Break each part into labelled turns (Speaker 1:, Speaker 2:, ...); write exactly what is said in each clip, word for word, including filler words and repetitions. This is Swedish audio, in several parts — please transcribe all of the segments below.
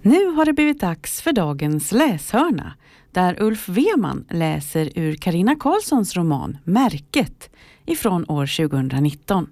Speaker 1: Nu har det blivit dags för dagens läshörna, där Ulf Weman läser ur Carina Karlssons roman Märket ifrån år tjugonitton.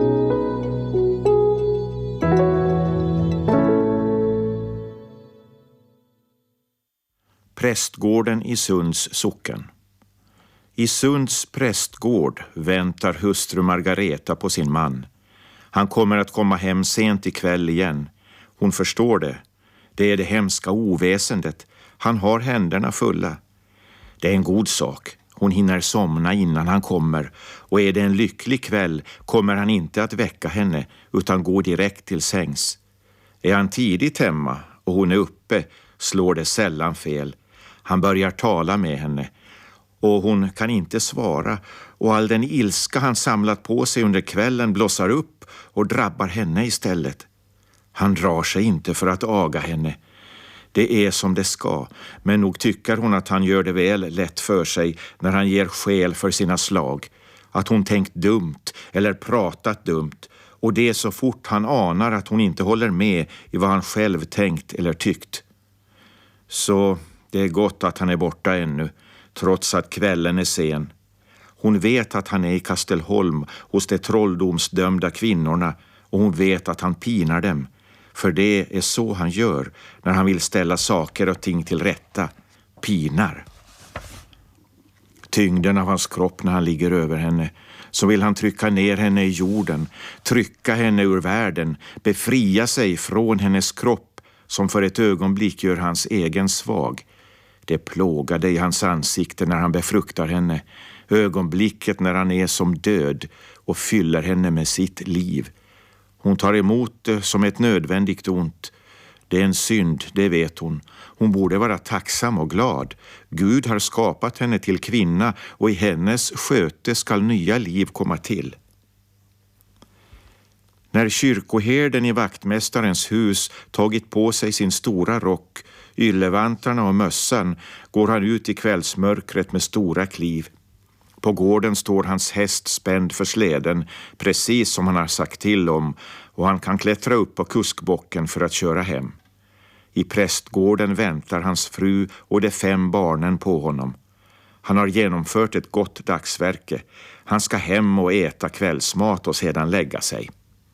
Speaker 2: Prästgården i Sunds socken. I Sunds prästgård väntar hustru Margareta på sin man. Han kommer att komma hem sent ikväll igen. Hon förstår det. Det är det hemska oväsendet. Han har händerna fulla. Det är en god sak. Hon hinner somna innan han kommer. Och är det en lycklig kväll kommer han inte att väcka henne utan gå direkt till sängs. Är han tidigt hemma och hon är uppe slår det sällan fel. Han börjar tala med henne och hon kan inte svara, och all den ilska han samlat på sig under kvällen blossar upp och drabbar henne istället. Han drar sig inte för att aga henne. Det är som det ska, men nog tycker hon att han gör det väl lätt för sig när han ger skäl för sina slag. Att hon tänkt dumt eller pratat dumt, och det så fort han anar att hon inte håller med i vad han själv tänkt eller tyckt. Så det är gott att han är borta ännu, trots att kvällen är sen. Hon vet att han är i Kastelholm hos de trolldomsdömda kvinnorna, och hon vet att han pinar dem. För det är så han gör när han vill ställa saker och ting till rätta. Pinar. Tyngden av hans kropp när han ligger över henne. Så vill han trycka ner henne i jorden. Trycka henne ur världen. Befria sig från hennes kropp som för ett ögonblick gör hans egen svag. Det plågade i hans ansikte när han befruktar henne. Ögonblicket när han är som död och fyller henne med sitt liv. Hon tar emot det som ett nödvändigt ont. Det är en synd, det vet hon. Hon borde vara tacksam och glad. Gud har skapat henne till kvinna, och i hennes sköte skall nya liv komma till. När kyrkoherden i vaktmästarens hus tagit på sig sin stora rock, yllevantarna och mössan, går han ut i kvällsmörkret med stora kliv. På gården står hans häst spänd för släden, precis som han har sagt till om, och han kan klättra upp på kuskbocken för att köra hem. I prästgården väntar hans fru och de fem barnen på honom. Han har genomfört ett gott dagsverke. Han ska hem och äta kvällsmat och sedan lägga sig.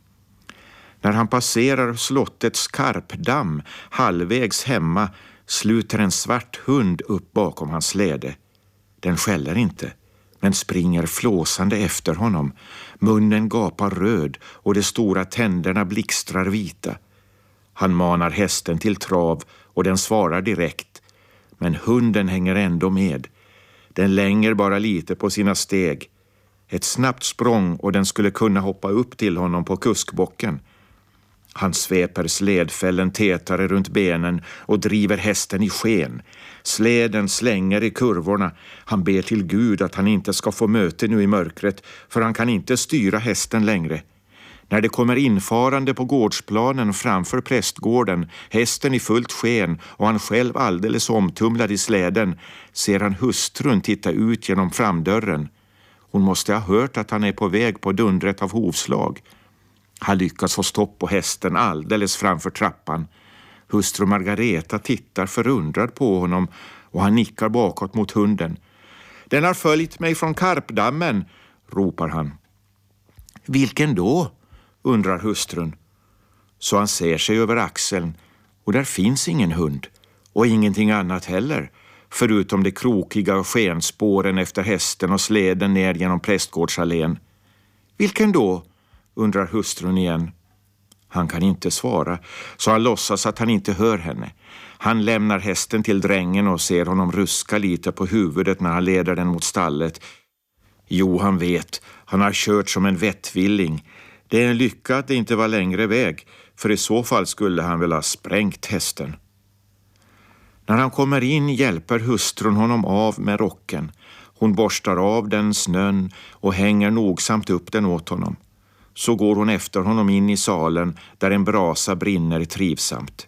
Speaker 2: När han passerar slottets Karpdamm halvvägs hemma sluter en svart hund upp bakom hans släde. Den skäller inte, men springer flåsande efter honom. Munnen gapar röd och de stora tänderna blixtrar vita. Han manar hästen till trav och den svarar direkt. Men hunden hänger ändå med. Den länger bara lite på sina steg. Ett snabbt språng och den skulle kunna hoppa upp till honom på kuskbocken. Han sveper sledfällen tätare runt benen och driver hästen i sken. Släden slänger i kurvorna. Han ber till Gud att han inte ska få möte nu i mörkret, för han kan inte styra hästen längre. När det kommer infarande på gårdsplanen framför prästgården, hästen i fullt sken och han själv alldeles omtumlad i släden, ser han hustrun titta ut genom framdörren. Hon måste ha hört att han är på väg på dundret av hovslag. Han lyckas få stopp på hästen alldeles framför trappan. Hustru Margareta tittar förundrad på honom och han nickar bakåt mot hunden. Den har följt mig från Karpdammen, ropar han. Vilken då? Undrar hustrun. Så han ser sig över axeln, och där finns ingen hund och ingenting annat heller, förutom de krokiga skenspåren efter hästen och släden ner genom prästgårdsallén. Vilken då? Undrar hustrun igen. Han kan inte svara, så han låtsas att han inte hör henne. Han lämnar hästen till drängen och ser honom ruska lite på huvudet när han leder den mot stallet. Jo, han vet. Han har kört som en vettvilling. Det är en lycka att det inte var längre väg, för i så fall skulle han väl ha sprängt hästen. När han kommer in hjälper hustrun honom av med rocken. Hon borstar av den snön och hänger nogsamt upp den åt honom. Så går hon efter honom in i salen där en brasa brinner trivsamt.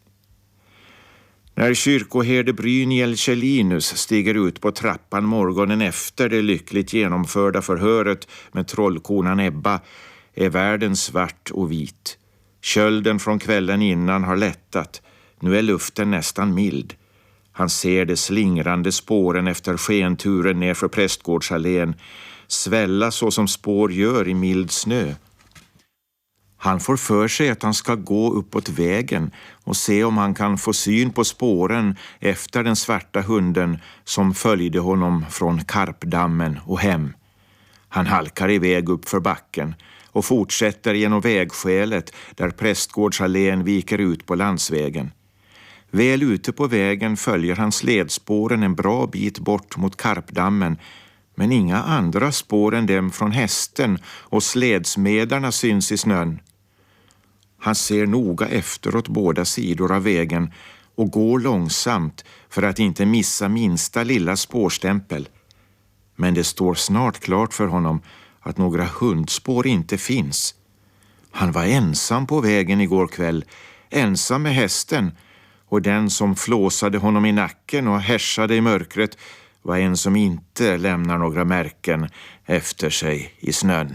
Speaker 2: När kyrkoherde Bryniel Kjellinus stiger ut på trappan morgonen efter det lyckligt genomförda förhöret med trollkonan Ebba är världen svart och vit. Kölden från kvällen innan har lättat. Nu är luften nästan mild. Han ser de slingrande spåren efter skenturen ner för Prästgårdsallén svälla så som spår gör i mild snö. Han får för sig att han ska gå uppåt vägen och se om han kan få syn på spåren efter den svarta hunden som följde honom från Karpdammen och hem. Han halkar iväg upp för backen och fortsätter genom vägskälet där Prästgårdsallén viker ut på landsvägen. Väl ute på vägen följer han sledspåren en bra bit bort mot Karpdammen, men inga andra spår än dem från hästen och sledsmedarna syns i snön. Han ser noga efter åt båda sidor av vägen och går långsamt för att inte missa minsta lilla spårstämpel. Men det står snart klart för honom att några hundspår inte finns. Han var ensam på vägen igår kväll, ensam med hästen, och den som flåsade honom i nacken och härsade i mörkret var en som inte lämnar några märken efter sig i snön.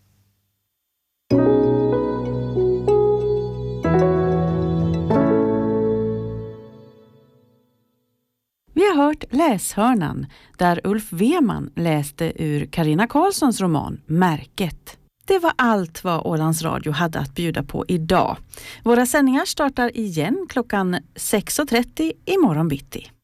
Speaker 1: Vi har hört Läshörnan där Ulf Weman läste ur Carina Karlssons roman Märket. Det var allt vad Ålands Radio hade att bjuda på idag. Våra sändningar startar igen klockan sex och trettio imorgon bitti.